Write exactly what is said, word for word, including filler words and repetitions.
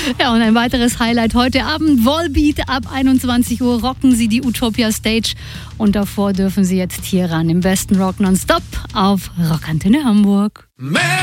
Ja, und ein weiteres Highlight heute Abend. Volbeat, ab einundzwanzig Uhr rocken sie die Utopia Stage. Und davor dürfen sie jetzt hier ran im besten Rock nonstop auf Rockantenne Hamburg.